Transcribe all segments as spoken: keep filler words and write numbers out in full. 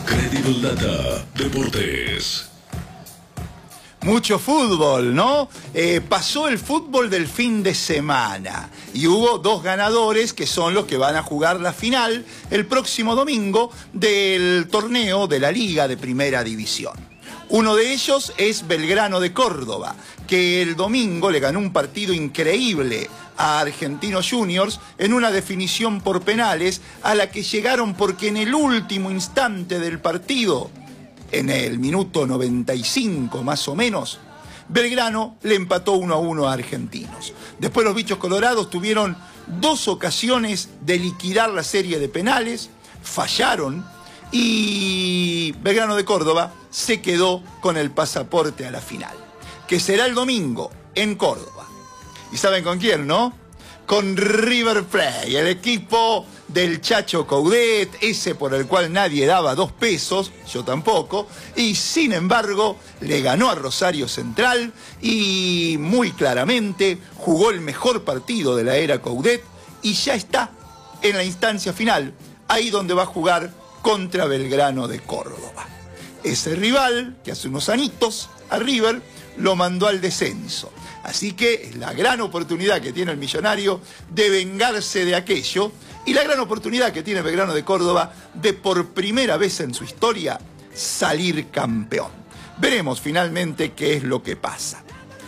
Credible Data Deportes. Mucho fútbol, ¿no? Eh, pasó el fútbol del fin de semana y hubo dos ganadores que son los que van a jugar la final el próximo domingo del torneo de la Liga de Primera División. Uno de ellos es Belgrano de Córdoba, que el domingo le ganó un partido increíble a Argentinos Juniors en una definición por penales a la que llegaron porque en el último instante del partido, en el minuto noventa y cinco más o menos, Belgrano le empató uno a uno a Argentinos. Después los bichos colorados tuvieron dos ocasiones de liquidar la serie de penales, fallaron y Belgrano de Córdoba se quedó con el pasaporte a la final, que será el domingo en Córdoba. ¿Y saben con quién, no? Con River Plate, el equipo del Chacho Coudet, ese por el cual nadie daba dos pesos, yo tampoco, y sin embargo le ganó a Rosario Central y muy claramente jugó el mejor partido de la era Coudet y ya está en la instancia final, ahí donde va a jugar contra Belgrano de Córdoba. Ese rival que hace unos añitos a River lo mandó al descenso. Así que es la gran oportunidad que tiene el millonario de vengarse de aquello y la gran oportunidad que tiene Belgrano de Córdoba de por primera vez en su historia salir campeón. Veremos finalmente qué es lo que pasa.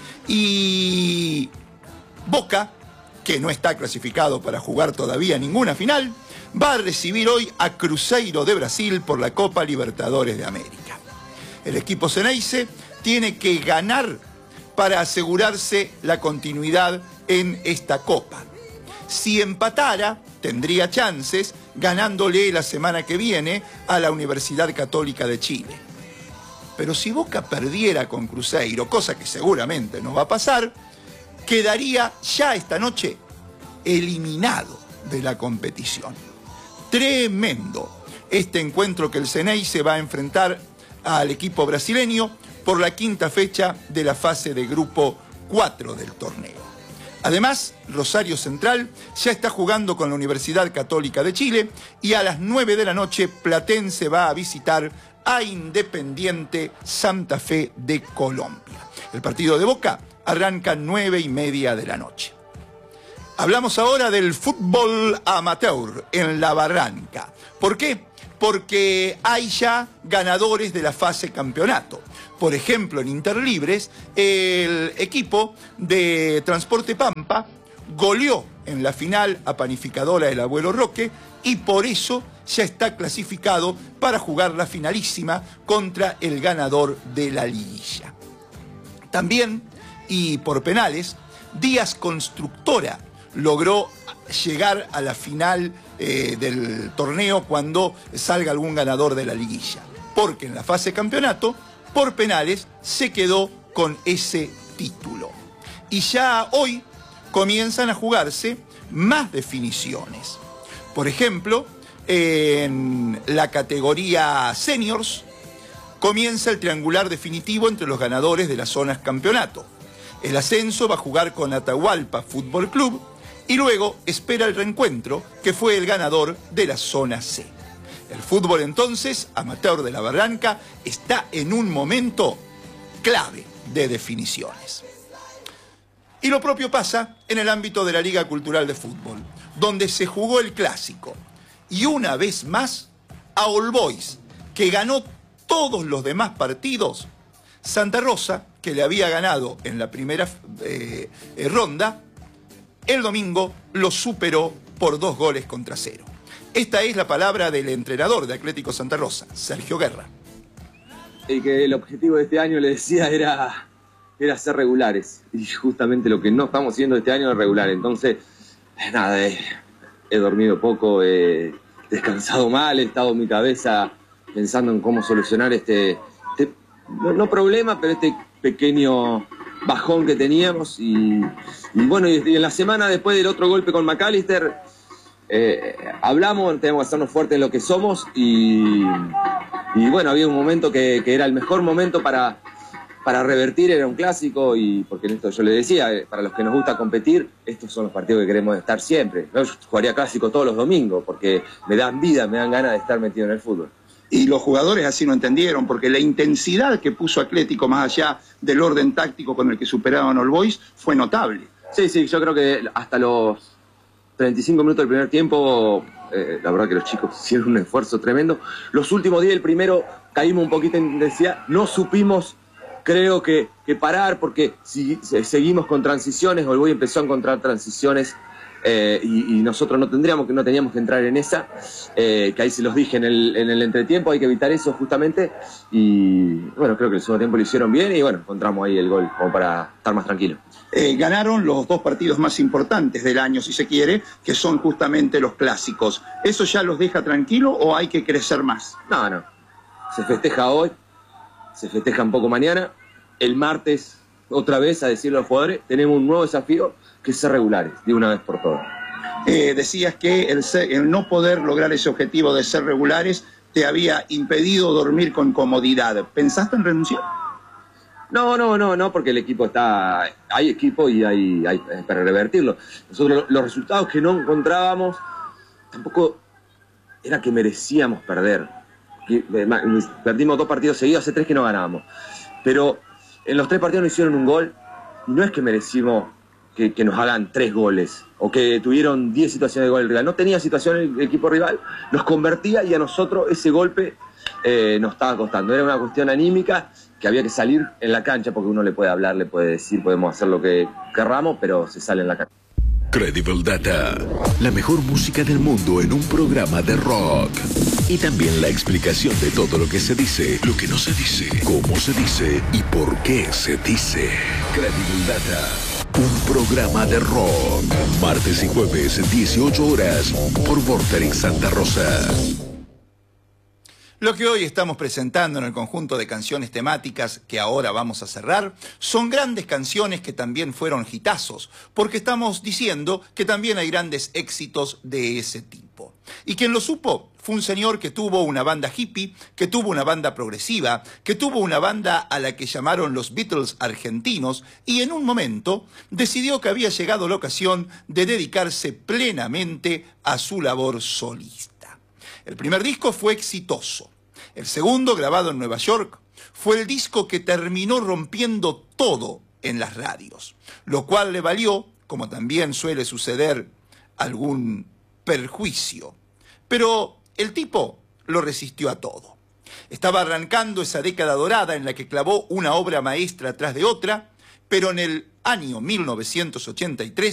Y Boca, que no está clasificado para jugar todavía ninguna final, va a recibir hoy a Cruzeiro de Brasil por la Copa Libertadores de América. El equipo Ceneice tiene que ganar para asegurarse la continuidad en esta Copa. Si empatara, tendría chances ganándole la semana que viene a la Universidad Católica de Chile. Pero si Boca perdiera con Cruzeiro, cosa que seguramente no va a pasar, quedaría ya esta noche eliminado de la competición. Tremendo este encuentro que el Ceneice va a enfrentar al equipo brasileño por la quinta fecha de la fase de grupo cuatro del torneo. Además, Rosario Central ya está jugando con la Universidad Católica de Chile y a las nueve de la noche Platense va a visitar a Independiente Santa Fe de Colombia. El partido de Boca arranca nueve y media de la noche. Hablamos ahora del fútbol amateur en La Barranca. ¿Por qué? Porque hay ya ganadores de la fase campeonato. Por ejemplo, en Interlibres, el equipo de Transporte Pampa goleó en la final a Panificadora del Abuelo Roque y por eso ya está clasificado para jugar la finalísima contra el ganador de la liguilla. También, y por penales, Díaz Constructora logró llegar a la final eh, del torneo cuando salga algún ganador de la liguilla. Porque en la fase campeonato, por penales, se quedó con ese título. Y ya hoy comienzan a jugarse más definiciones. Por ejemplo, en la categoría seniors, comienza el triangular definitivo entre los ganadores de las zonas campeonato. El ascenso va a jugar con Atahualpa Fútbol Club y luego espera el reencuentro, que fue el ganador de la zona C. El fútbol entonces, amateur de La Barranca, está en un momento clave de definiciones. Y lo propio pasa en el ámbito de la Liga Cultural de Fútbol, donde se jugó el clásico. Y una vez más, a All Boys, que ganó todos los demás partidos. Santa Rosa, que le había ganado en la primera eh, eh, ronda, el domingo lo superó por dos goles contra cero. Esta es la palabra del entrenador de Atlético Santa Rosa, Sergio Guerra. Y que el objetivo de este año, le decía, era, era ser regulares. Y justamente lo que no estamos haciendo este año es regular. Entonces, nada, he, he dormido poco, he descansado mal, he estado en mi cabeza pensando en cómo solucionar este, este no, no problema, pero este pequeño bajón que teníamos. Y, y bueno, y en la semana después del otro golpe con McAllister, eh, hablamos, tenemos que hacernos fuertes en lo que somos y, y bueno, había un momento que, que era el mejor momento para, para revertir, era un clásico y porque en esto yo le decía, para los que nos gusta competir, estos son los partidos que queremos estar siempre. Yo jugaría clásico todos los domingos porque me dan vida, me dan ganas de estar metido en el fútbol. Y los jugadores así lo entendieron, porque la intensidad que puso Atlético, más allá del orden táctico con el que superaron All Boys, fue notable. Sí, sí, yo creo que hasta los treinta y cinco minutos del primer tiempo, eh, la verdad que los chicos hicieron un esfuerzo tremendo. Los últimos diez del primero caímos un poquito en intensidad, no supimos, creo que, que parar, porque si seguimos con transiciones, All Boys empezó a encontrar transiciones. Eh, y, y nosotros no tendríamos que no teníamos que entrar en esa, eh, que ahí se los dije en el, en el entretiempo, hay que evitar eso justamente, y bueno, creo que el segundo tiempo lo hicieron bien y bueno, encontramos ahí el gol como para estar más tranquilos. Eh, ganaron los dos partidos más importantes del año, si se quiere, que son justamente los clásicos. ¿Eso ya los deja tranquilo o hay que crecer más? No, no, se festeja hoy, se festeja un poco mañana, el martes otra vez a decirle a los jugadores, tenemos un nuevo desafío, que es ser regulares, de una vez por todas. Eh, decías que el, ser, el no poder lograr ese objetivo de ser regulares te había impedido dormir con comodidad. ¿Pensaste en renunciar? No, no, no, no, porque el equipo está... Hay equipo y hay, hay para revertirlo. Nosotros los resultados que no encontrábamos tampoco era que merecíamos perder. Perdimos dos partidos seguidos, hace tres que no ganábamos. Pero en los tres partidos nos hicieron un gol y no es que merecimos que, que nos hagan tres goles o que tuvieron diez situaciones de gol rival. No tenía situación el equipo rival, nos convertía y a nosotros ese golpe eh, nos estaba costando. Era una cuestión anímica que había que salir en la cancha, porque uno le puede hablar, le puede decir, podemos hacer lo que querramos, pero se sale en la cancha. Credible Data, la mejor música del mundo en un programa de rock. Y también la explicación de todo lo que se dice, lo que no se dice, cómo se dice y por qué se dice. Credible Data, un programa de rock. Martes y jueves, dieciocho horas, por Vorterix Santa Rosa. Lo que hoy estamos presentando en el conjunto de canciones temáticas que ahora vamos a cerrar son grandes canciones que también fueron hitazos, porque estamos diciendo que también hay grandes éxitos de ese tipo. Y quien lo supo fue un señor que tuvo una banda hippie, que tuvo una banda progresiva, que tuvo una banda a la que llamaron los Beatles argentinos y en un momento decidió que había llegado la ocasión de dedicarse plenamente a su labor solista. El primer disco fue exitoso. El segundo, grabado en Nueva York, fue el disco que terminó rompiendo todo en las radios, lo cual le valió, como también suele suceder, algún perjuicio. Pero el tipo lo resistió a todo. Estaba arrancando esa década dorada en la que clavó una obra maestra tras de otra, pero en el año mil novecientos ochenta y tres